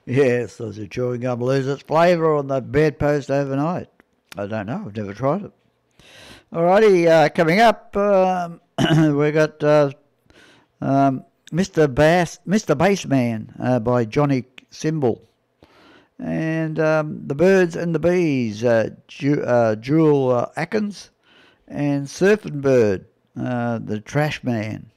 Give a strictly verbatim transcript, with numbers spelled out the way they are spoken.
Yes, does the chewing gum lose its flavour on the bedpost overnight? I don't know. I've never tried it. Alrighty, uh, coming up, um, we got uh, um, Mister Bass, Mister Bassman uh, by Johnny Symbol, and um, the Birds and the Bees, uh, Ju- uh, Jewel uh, Atkins, and Surfing Bird, uh, the Trash Man.